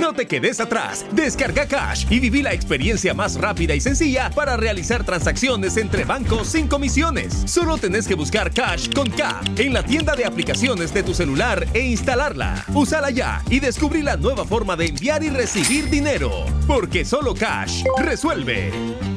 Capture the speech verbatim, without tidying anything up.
No te quedes atrás. Descarga Cash y viví la experiencia más rápida y sencilla para realizar transacciones entre bancos sin comisiones. Solo tenés que buscar Cash con K en la tienda de aplicaciones de tu celular e instalarla. Úsala ya y descubrí la nueva forma de enviar y recibir dinero. Porque solo Cash resuelve.